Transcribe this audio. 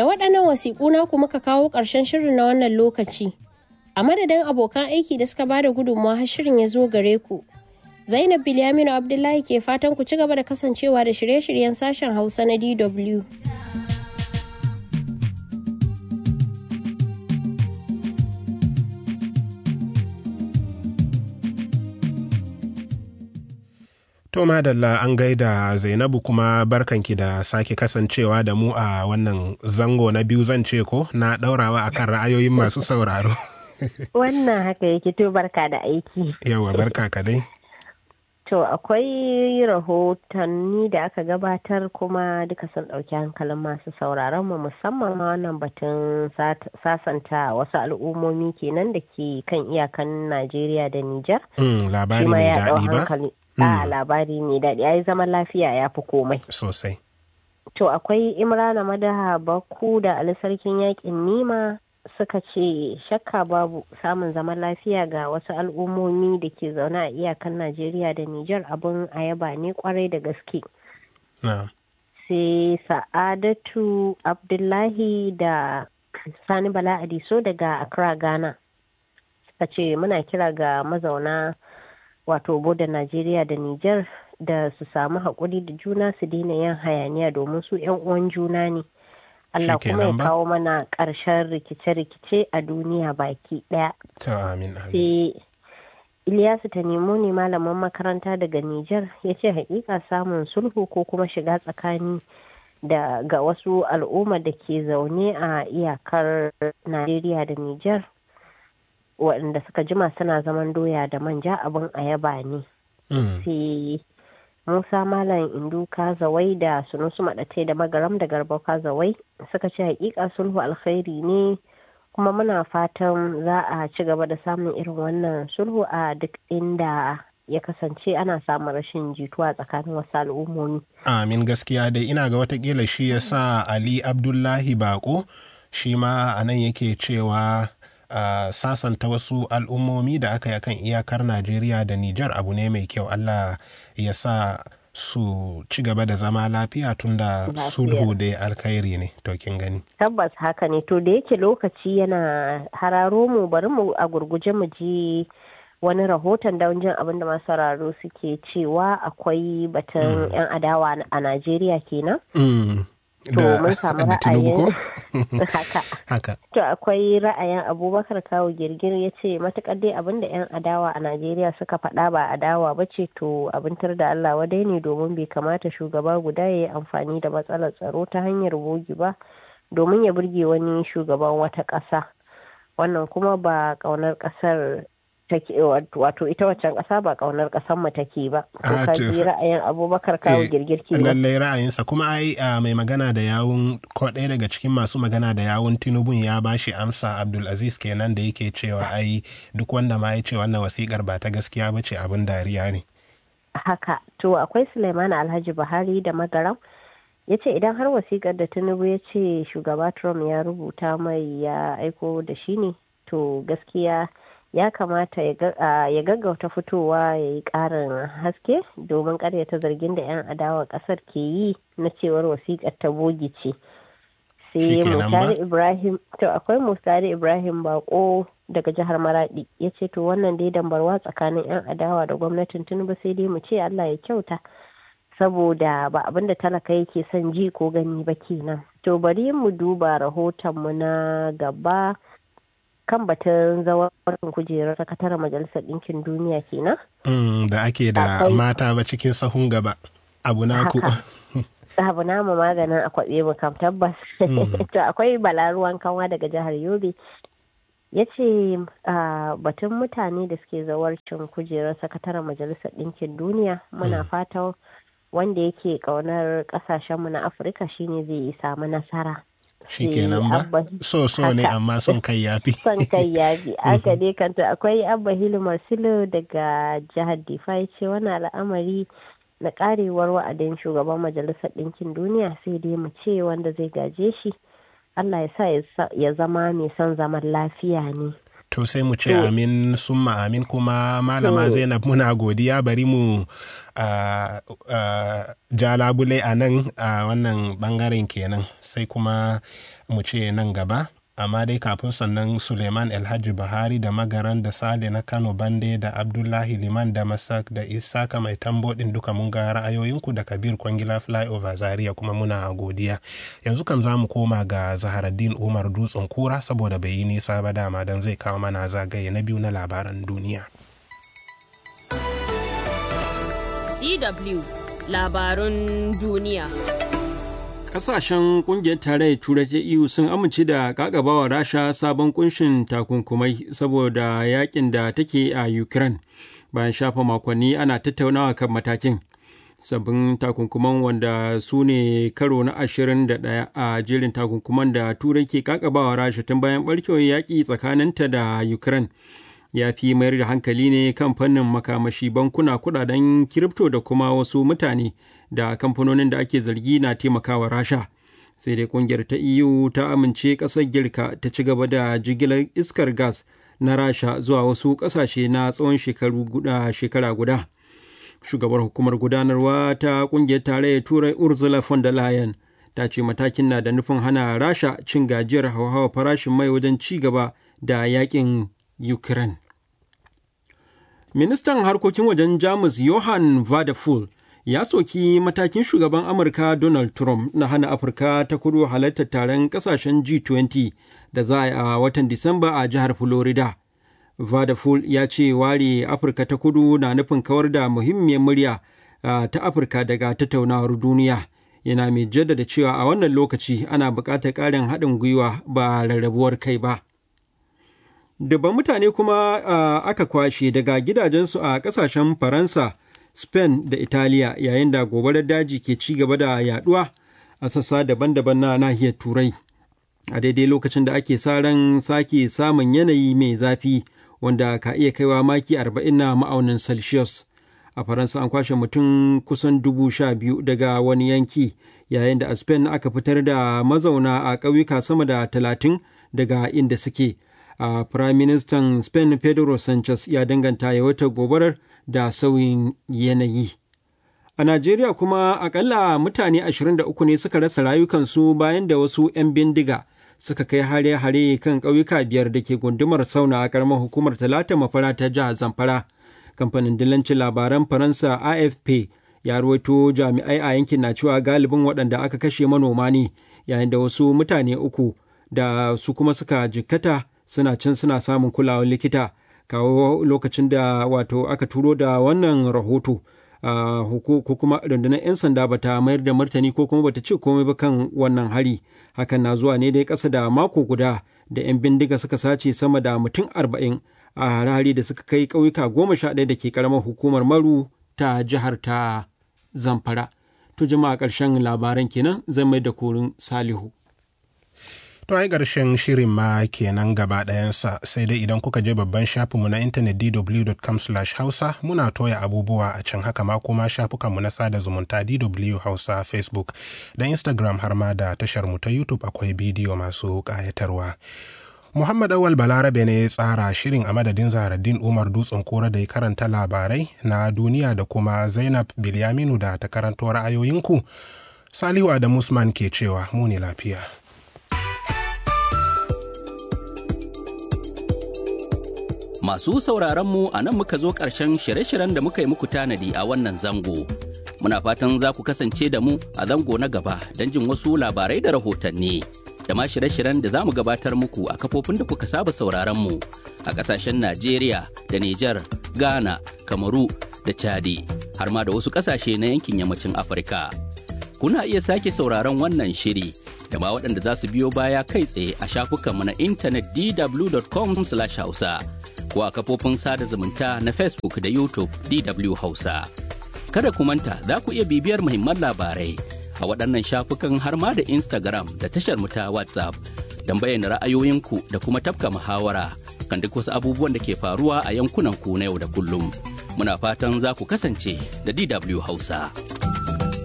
Da waɗannan wasiƙu naku muka kawo ƙarshen shirin na wannan lokaci. A madadin abokan aiki da suka bada gudunmawa har shirin ya zo gare ku. Zainab Bilyaminu Abdullahi ke fatan ku ci gaba da kasancewa da shirye-shiryen sashen Hausa na DW. To madalla an gaida Zainabu kuma barkanki da sake kasancewa da mu a wannan zango na biyu zan ce ko na ɗaurawa akan ra'ayoyin masu sauraro. Wannan haka yake to barka da aiki. Yawa barka ka dai. To akwai rahotanni da aka gabatar kuma duka sun ɗauki hankalin masu sauraron mu musamman ma wannan batun sasanta wasu al'ummomi kenan da ke kan iyakan Najeriya da Nijar. Labari mai daɗi ba? Labari mai daɗi ya yi zaman lafiya ya fi komai. Sosai. To akwai Imrana Madaha Bakku da Ali Sarkin Yaƙin Nima suka ce shakka babu samun zaman lafiya ga wasu al'ummomi da ke zaune a iyakan Najeriya da Nijar abin ayaba ne kwarai da gaske. Sai Sa'adatu Abdullahi da Sani Bala Adiso daga Accra, Ghana suka ce muna kira ga mazauna wato boda Najeriya da Nijar da su samu haƙuri da juna su daina yin hayaniya domin su 'yan uwan juna ne. Allah kuma ya kawo mana ƙarshen rikice-rikice a duniya baki ɗaya. Sai Iliyasu Tanimu ne malamin makaranta daga Nijar ya ce haƙiƙa samun sulhu ko kuma shiga tsakani ga wasu al'umma da ke zaune a iyakar Najeriya da Nijar waɗanda suka jima suna zaman doya da manja abin ayaba ne. Sai Musa Malam Indu Kazawai da Sunusu Maɗatai da Magaram da Garba Kazawai suka ce hakika sulhu alkhairi ne kuma muna fatan za a ci gaba da samun irin wannan sulhu a duk inda ya kasance ana samun rashin jituwa tsakanin wasu al'ummomi. Amin gaskiya dai ina ga watakila shi ya sa Ali Abdullahi Bako shi ma a nan yake cewa sasanta wasu al'ummomi da aka yi kan iyakar Najeriya da Nijar abu ne mai kyau. Allah ya sa su ci gaba da zama lafiya tunda sulhu da alkhairi ne to kin gani. Tabbas haka ne to da yake lokaci yana hararo mu bari mu a gurguje mu ji wani rahoton da jin abin da masu sauraro suke cewa akwai batun 'yan adawa a Najeriya kenan. To mun samu ra'ayin haka. To akwai ra'ayin Abubakar Kawu Girgir ya ce matukar dai abin da 'yan adawa a Najeriya suka faɗa ba adawa ba ce to abintar da Allah wadai ne domin bai kamata shugaba guda ya yi amfani da matsalar tsaro ta hanyar bogi ba domin ya burge wani shugaban wata ƙasa. Wannan kuma ba ƙaunar ƙasar wato ita waccan ƙasa ba ƙaunar ƙasar mu take ba. Ka ji ra'ayin Abubakar Kawu Girgir kenan. Lallai ra'ayinsa kuma ai mai magana da yawun ko ɗaya daga cikin masu magana da yawun Tinubu ya bashi amsa Abdulaziz kenan da yake cewa ai duk wanda ma ya ce wannan wasikar ba ta gaskiya ba ce abin dariya ne. Haka to akwai Suleiman Alhaji Buhari da Magaram ya ce idan har wasikar da Tinubu ya ce shugaba Trump ya rubuta mai ya aiko da shi ne to gaskiya ya kamata ya gaggauta fitowa ya yi ƙarin haske domin ƙaryata zargin da 'yan adawa ƙasar ke yi na cewar wasiƙar ta bogi ce. Sai Musari Ibrahim to akwai Musari Ibrahim Bako daga jihar Maradi ya ce to wannan dai dambarwa tsakanin 'yan adawa da gwamnatin Tinubu sai dai mu ce Allah ya kyauta saboda ba abin da talaka yake son ji ko gani ba kenan. To bari mu duba rahotonmu na gaba. Kan batun zawarin kujerar sakataren majalisar ɗinkin duniya kenan. Da ake da mata ba cikin sahun gaba abu naku. Abu namu maganin akwabe mu kam tabbas. To akwai Balaruwan Kanwa daga jihar Yobe ya ce batun mutane da suke zawarcin kujerar sakataren majalisar ɗinkin duniya muna fatan wanda yake ƙaunar ƙasashenmu na Afirka shine zai samu nasara. Shi kenan ba so ne amma son kai yafi aka dai kanta akwai Abba Hilu Marcelo daga jihar Difa ya ce wannan al'amari na karewar wa'adin shugaban majalisar ɗinkin duniya sai dai mu ce wanda zai gaje shi Allah ya sa ya zama mai son zaman lafiya ne. To sai mu ce amin summa amin, kuma malama Zainab muna godiya, bari mu ja labule a nan a wannan bangaren kenan, sai kuma mu ce nan gaba. Amma dai kafin sannan Suleiman Alhaji Buhari da Magaran da Sale na Kano Bande da Abdullahi Liman da Masak da Isaka mai tambo din duka mun ga ra'ayoyinku, da Kabir Kwangila Flyover Zaria kuma muna godiya. Yanzu kam za mu koma ga Zaharaddin Umar Dutsen Kura saboda bai yi nisa ba dama don zai kawo mana zagaye na biyu na labaran duniya. DW labarun duniya. Ƙasashen ƙungiyar tarayyar Turai ta EU sun amince da ƙaƙabawa Rasha sabon kunshin takunkumai saboda yakin da take a Ukraine, bayan shafa makonni ana tattaunawa kan matakin. Sabbin takunkuman, wanda su ne karo na 21 a jerin takunkuman da Turai ke ƙaƙabawa Rasha tun bayan ɓarkewar yaƙi tsakaninta da Ukraine, ya fi mayar da hankali ne kan fannin makamashi, bankuna, kuɗaɗen kiripto da kuma wasu mutane da kamfanonin da ake zargi na taimakawa Rasha. Sai dai kungiyar ta EU ta amince ƙasar Girka ta ci gaba da jigilar iskar gas na Rasha zuwa wasu ƙasashe na tsawon shekara guda. Shugabar hukumar gudanarwa ta kungiyar tarayyar Turai Ursula von der Leyen ta ce matakin na da nufin hana Rasha cin gajiyar hauhawa farashin mai wajen ci gaba da yakin Ukraine. Ministan harkokin wajen Jamus Johann Vadeful ya soki matakin shugaban Amurka Donald Trump na hana Afirka ta kudu halartar taron kasashen G20 da za a yi a watan Disamba a jihar Florida. Vadeful ya ce ware Afirka ta kudu na nufin kawar da muhimmiyar murya ta Afirka daga tattaunawar duniya. Yana mai jaddada cewa a wannan lokaci ana buƙatar ƙarin haɗin gwiwa ba rarrabuwar kai ba. Dubban mutane kuma aka kwashe daga gidajensu a ƙasashen Faransa, Spain da Italiya yayin da gobarar daji ke ci gaba da yaduwa a sassa daban-daban na nahiyar Turai. A daidai lokacin da ake sa ran sake samun yanayi mai zafi wanda ka iya kaiwa maki 40 na ma'aunin Celsius. A Faransa an kwashe mutum kusan 12,000 daga wani yanki, yayin da a Spain aka fitar da mazauna a ƙauyuka sama da 30 daga inda suke. A Prime Minister Spain Pedro Sanchez ya danganta yawaitar gobarar da sauyin yanayi. A Najeriya kuma akalla mutane 23 ne suka rasa rayukansu bayan da wasu 'yan bindiga suka kai hare-hare kan ƙauyuka 5 da ke gundumar Sauna a ƙaramar hukumar Talata Mafara ta jihar Zamfara. Kamfanin dillancin labaran Faransa AFP ya ruwaito jami'ai a yankin na cewa galibin waɗanda aka kashe manoma ne, yayin da wasu mutane 3 da su kuma suka jikkata suna can suna samun kulawar likita. Kawo lokacin da aka turo da wannan rahoto, ko kuma rundunar 'yan sanda bata mayar da martani ko kuma bata ce komai ba kan wannan hari. Hakan na zuwa ne dai ƙasa da mako guda da 'yan bindiga suka sace sama da mutum 40 a harari da suka kai ƙauyuka 11 da ke ƙaramar hukumar Maru ta jihar ta Zamfara. To jama'a, ƙarshen labaran kenan, zan mai da korin Salihu. To ai ƙarshen shirin ma kenan gaba ɗayansa, sai dai idan kuka je babban shafinmu na intanet dw.com/hausa muna toya abubuwa a can, haka ma kuma shafukanmu na sada zumunta DW Hausa, Facebook da Instagram, har ma da tasharmu ta YouTube akwai bidiyo masu ƙayatarwa. Muhammad Awal Balarabe ne ya tsara shirin a madadin Zaharaddin Umar Dutsen Kura da ya karanta labarai na duniya da kuma Zainab Bilyaminu da ta karanto ra'ayoyinku. Salihu Adamu Usman ke cewa mu ne lafiya. Masu sauraronmu, a nan muka zo ƙarshen shirye-shiryen da muka yi muku tanadi a wannan zango. Muna fatan za ku kasance da mu a zango na gaba don jin wasu labarai da rahotanni. Da ma shirye-shiryen da za mu gabatar muku a kafofin da kuka saba sauraronmu a ƙasashen Najeriya da Nijar, Ghana, Kamaru da Chadi, har ma da wasu ƙasashe na yankin yammacin Afirka. Kuna iya sake sauraron wannan shiri da ma waɗanda za su biyo baya kai tsaye a shafukanmu na intanet dw.com/hausa. ko a kafofin sada zumunta na Facebook da YouTube DW Hausa. Kada ku manta za ku iya bibiyar muhimman labarai a waɗannan shafukan har ma da Instagram da tashar mu ta WhatsApp don bayyana ra'ayoyinku da kuma tafka muhawara kan duk wasu abubuwan da ke faruwa a yankunan ku na yau da kullum. Muna fatan za ku kasance da DW Hausa.